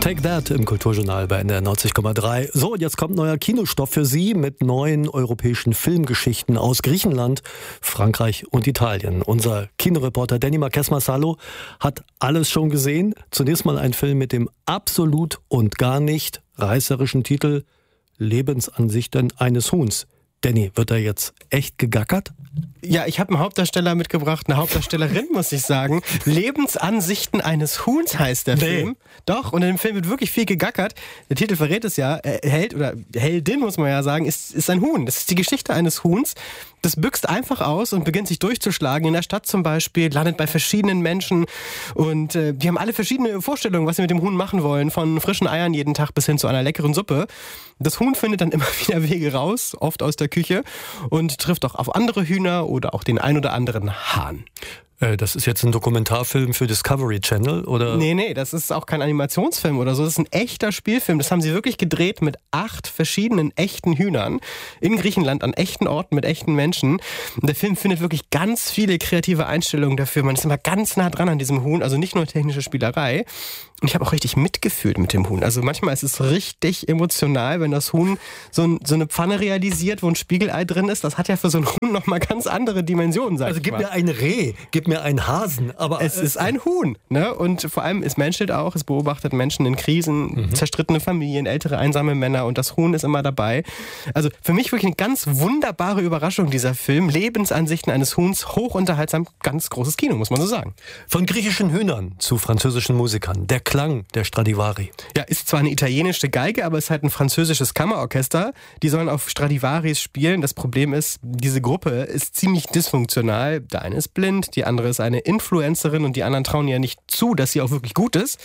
Take That im Kulturjournal bei NDR 90,3. So, und jetzt kommt neuer Kinostoff für Sie mit neuen europäischen Filmgeschichten aus Griechenland, Frankreich und Italien. Unser Kinoreporter Danny Marquez-Marsalo hat alles schon gesehen. Zunächst mal ein Film mit dem absolut und gar nicht reißerischen Titel Lebensansichten eines Huhns. Danny, wird da jetzt echt gegackert? Ja, ich habe einen Hauptdarsteller mitgebracht, eine Hauptdarstellerin, muss ich sagen. Lebensansichten eines Huhns heißt der Film. Doch, und in dem Film wird wirklich viel gegackert. Der Titel verrät es ja. Held oder Heldin, muss man ja sagen, ist ein Huhn. Das ist die Geschichte eines Huhns. Das büxt einfach aus und beginnt sich durchzuschlagen. In der Stadt zum Beispiel, landet bei verschiedenen Menschen. Und die haben alle verschiedene Vorstellungen, was sie mit dem Huhn machen wollen. Von frischen Eiern jeden Tag bis hin zu einer leckeren Suppe. Das Huhn findet dann immer wieder Wege raus, oft aus der Küche. Und trifft auch auf andere Hühner oder auch den ein oder anderen Hahn. Das ist jetzt ein Dokumentarfilm für Discovery Channel, oder? Nee, das ist auch kein Animationsfilm oder so. Das ist ein echter Spielfilm. Das haben sie wirklich gedreht mit 8 verschiedenen echten Hühnern in Griechenland an echten Orten mit echten Menschen. Und der Film findet wirklich ganz viele kreative Einstellungen dafür. Man ist immer ganz nah dran an diesem Huhn, also nicht nur technische Spielerei. Und ich habe auch richtig mitgefühlt mit dem Huhn. Also manchmal ist es richtig emotional, wenn das Huhn so eine Pfanne realisiert, wo ein Spiegelei drin ist. Das hat ja für so ein Huhn nochmal ganz andere Dimensionen, sag ich mal. Also gib mir ein Reh, gib mir einen Hasen. Aber es ist ein Huhn, ne? Und vor allem, es menschelt auch, es beobachtet Menschen in Krisen, zerstrittene Familien, ältere, einsame Männer und das Huhn ist immer dabei. Also für mich wirklich eine ganz wunderbare Überraschung, dieser Film. Lebensansichten eines Huhns, hochunterhaltsam, ganz großes Kino, muss man so sagen. Von griechischen Hühnern zu französischen Musikern. Der Klang der Stradivari. Ja, ist zwar eine italienische Geige, aber es ist halt ein französisches Kammerorchester. Die sollen auf Stradivaris spielen. Das Problem ist, diese Gruppe ist ziemlich dysfunktional. Der eine ist blind, die andere ist eine Influencerin und die anderen trauen ihr nicht zu, dass sie auch wirklich gut ist.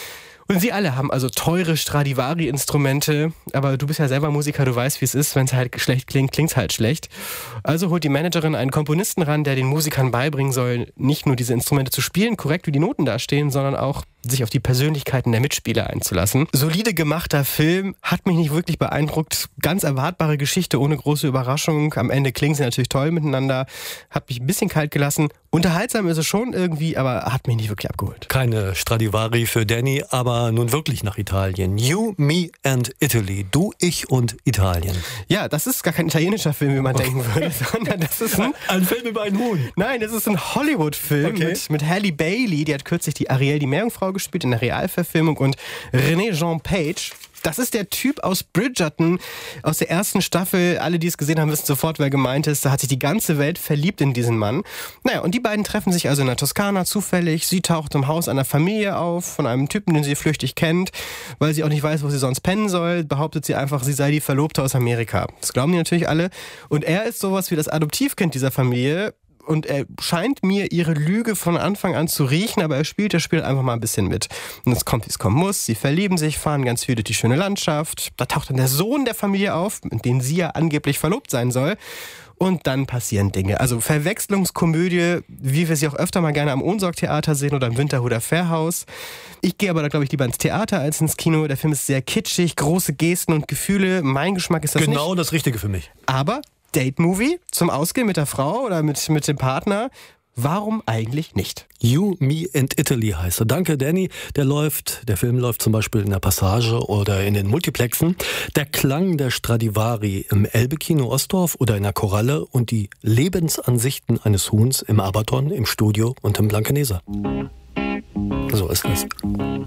Und sie alle haben also teure Stradivari-Instrumente, aber du bist ja selber Musiker, du weißt, wie es ist, wenn es halt schlecht klingt, klingt es halt schlecht. Also holt die Managerin einen Komponisten ran, der den Musikern beibringen soll, nicht nur diese Instrumente zu spielen, korrekt wie die Noten dastehen, sondern auch sich auf die Persönlichkeiten der Mitspieler einzulassen. Solide gemachter Film, hat mich nicht wirklich beeindruckt. Ganz erwartbare Geschichte, ohne große Überraschung. Am Ende klingen sie natürlich toll miteinander. Hat mich ein bisschen kalt gelassen. Unterhaltsam ist es schon irgendwie, aber hat mich nicht wirklich abgeholt. Keine Stradivari für Danny, aber nun wirklich nach Italien. You, Me and Italy. Du, ich und Italien. Ja, das ist gar kein italienischer Film, wie man denken würde, sondern das ist ein Film über einen Huhn. Nein, das ist ein Hollywood-Film mit Halle Bailey. Die hat kürzlich die Ariel, die Meerjungfrau, gespielt in der Realverfilmung und René Jean Page. Das ist der Typ aus Bridgerton, aus der ersten Staffel. Alle, die es gesehen haben, wissen sofort, wer gemeint ist. Da hat sich die ganze Welt verliebt in diesen Mann. Naja, und die beiden treffen sich also in der Toskana zufällig. Sie taucht im Haus einer Familie auf, von einem Typen, den sie flüchtig kennt. Weil sie auch nicht weiß, wo sie sonst pennen soll, behauptet sie einfach, sie sei die Verlobte aus Amerika. Das glauben die natürlich alle. Und er ist sowas wie das Adoptivkind dieser Familie. Und er scheint mir ihre Lüge von Anfang an zu riechen, aber er spielt das Spiel einfach mal ein bisschen mit. Und es kommt, wie es kommen muss. Sie verlieben sich, fahren ganz viel durch die schöne Landschaft. Da taucht dann der Sohn der Familie auf, mit dem sie ja angeblich verlobt sein soll. Und dann passieren Dinge. Also Verwechslungskomödie, wie wir sie auch öfter mal gerne am Ohnsorg-Theater sehen oder im Winterhuder Fährhaus. Ich gehe aber da, glaube ich, lieber ins Theater als ins Kino. Der Film ist sehr kitschig, große Gesten und Gefühle. Mein Geschmack ist das nicht. Genau das Richtige für mich. Aber Date-Movie zum Ausgehen mit der Frau oder mit dem Partner. Warum eigentlich nicht? You, Me and Italy heißt er. Danke, Danny. Der Film läuft zum Beispiel in der Passage oder in den Multiplexen. Der Klang der Stradivari im Elbe-Kino Ostdorf oder in der Koralle und die Lebensansichten eines Huhns im Abaton, im Studio und im Blankeneser. So ist es.